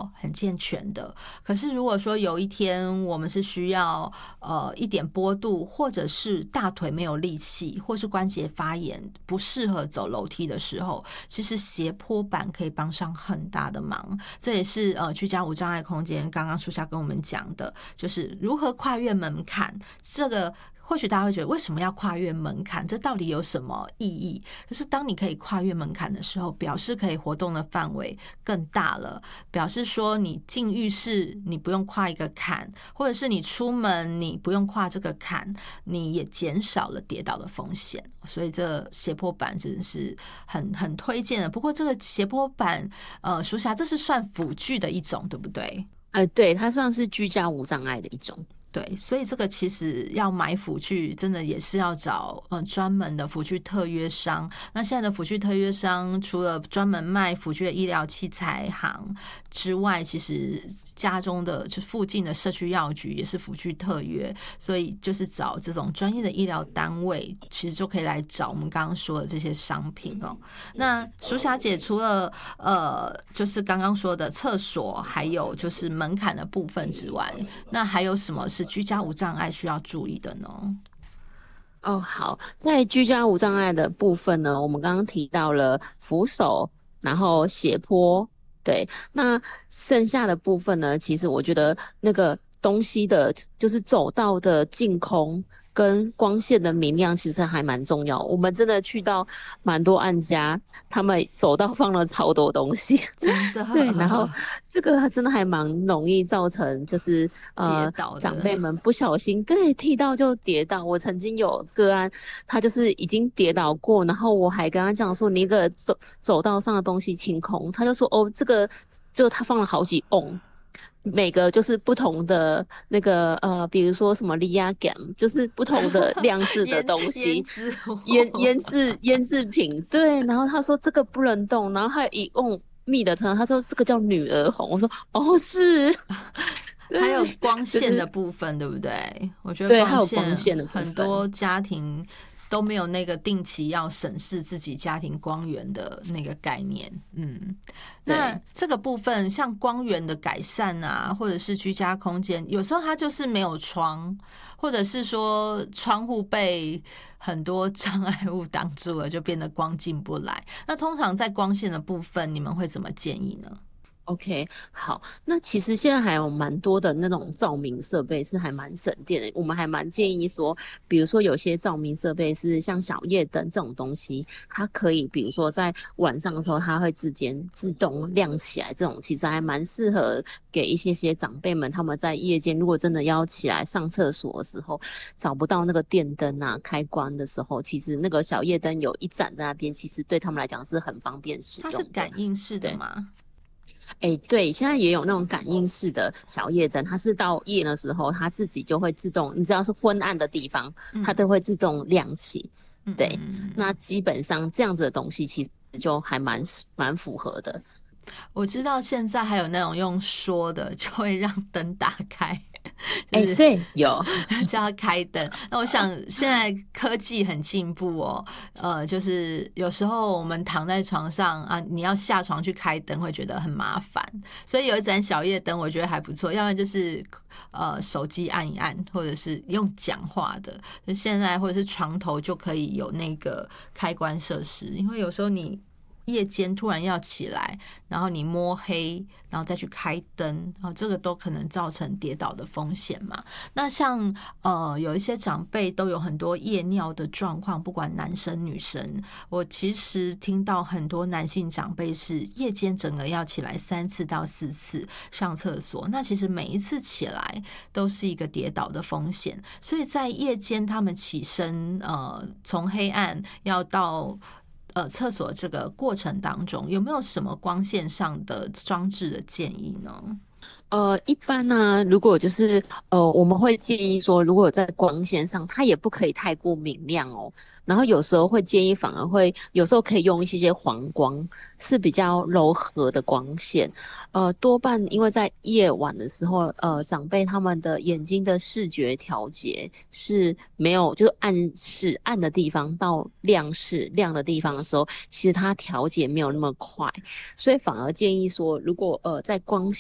活很健全的。可是如果说有一天我们是需要一点坡度，或者是大腿没有力气，或是关节发炎不适合走楼梯的时候，其实斜坡板可以帮上很大的忙。这也是居家无障碍空间刚刚书霞跟我们讲的，就是如何跨越门槛。这个或许大家会觉得为什么要跨越门槛，这到底有什么意义？可是当你可以跨越门槛的时候，表示可以活动的范围更大了，表示说你进浴室你不用跨一个坎，或者是你出门你不用跨这个坎，你也减少了跌倒的风险。所以这斜坡板真的是很推荐的。不过这个斜坡板书霞这是算辅具的一种对不对？ 对，它算是居家无障碍的一种。 对，所以这个其实要买辅具，真的也是要找专门的辅具特约商。那现在的辅具特约商，除了专门卖辅具的医疗器材行之外，其实家中的就附近的社区药局也是辅具特约，所以就是找这种专业的医疗单位，其实就可以来找我们刚刚说的这些商品哦。那淑霞姐除了就是刚刚说的厕所，还有就是门槛的部分之外，那还有什么是居家无障碍需要注意的呢？ 好，在居家无障碍的部分呢，我们刚刚提到了扶手，然后斜坡，对，那剩下的部分呢，其实我觉得那个东西的，就是走道的净空跟光线的明亮，其实还蛮重要。我们真的去到蛮多案家，他们走道放了超多东西， 真的对，然后这个真的还蛮容易造成就是跌倒的长辈们不小心对踢到就跌倒。我曾经有个案，他就是已经跌倒过，然后我还跟他讲说你这个走道上的东西清空，他就说哦这个就他放了好几瓮。每个就是不同的那个比如说什么利亚感，就是不同的亮质的东西，腌制品，对。然后他说这个不能动，然后还有一瓮蜜的汤，他说这个叫女儿红，我说哦是， 还有对， 光线的就是部分，对不对？我觉得对，还有光线光线的部很分。 多家庭都没有那个定期要审视自己家庭光源的那个概念。那这个部分像光源的改善啊，或者是居家空间，有时候它就是没有窗，或者是说窗户被很多障碍物挡住了，就变得光进不来。那通常在光线的部分，你们会怎么建议呢？ OK，好，那其实现在还有蛮多的那种照明设备是还蛮省电的，我们还蛮建议说，比如说有些照明设备是像小夜灯这种东西，它可以比如说在晚上的时候它会自动亮起来，这种其实还蛮适合给一些长辈们，他们在夜间如果真的要起来上厕所的时候找不到那个电灯啊开关的时候，其实那个小夜灯有一盏在那边，其实对他们来讲是很方便使用的。 它是感应式的吗？ 对，现在也有那种感应式的小夜灯，它是到夜的时候，它自己就会自动，你只要是昏暗的地方，它都会自动亮起。对，那基本上这样子的东西其实就还蛮符合的。 我知道现在还有那种用说的，就会让灯打开，就是对，有。 叫它开灯。那我想现在科技很进步哦，就是有时候我们躺在床上啊，你要下床去开灯会觉得很麻烦，所以有一盏小夜灯我觉得还不错。要不然就是手机按一按，或者是用讲话的，就现在或者是床头就可以有那个开关设施，因为有时候你夜间突然要起来，然后你摸黑，然后再去开灯，然后这个都可能造成跌倒的风险嘛。那像有一些长辈都有很多夜尿的状况，不管男生女生，我其实听到很多男性长辈是夜间整个要起来3次到4次上厕所，那其实每一次起来都是一个跌倒的风险，所以在夜间他们起身从黑暗要到厕所这个过程当中，有没有什么光线上的装置的建议呢？ 一般呢，如果就是我们会建议说，如果在光线上，它也不可以太过明亮哦。然后有时候会建议，反而会有时候可以用一些黄光，是比较柔和的光线。多半因为在夜晚的时候，长辈他们的眼睛的视觉调节是没有，就是暗的地方到亮的地方的时候，其实它调节没有那么快，所以反而建议说，如果在光